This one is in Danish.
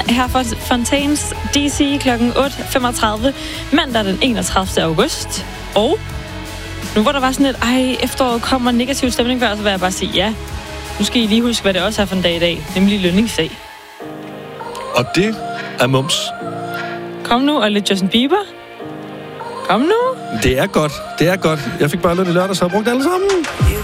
her for Fontaines DC kl. 8.35 mandag den 31. august. Og nu hvor der var sådan et, efteråret kommer negativ stemning før, så vil jeg bare sige ja. Nu skal I lige huske, hvad det også er for en dag i dag, nemlig lønningsdag. Og det er mums. Kom nu, og lidt Justin Bieber. Kom nu. Det er godt. Jeg fik bare løn i lørdag, så jeg brugte alle sammen.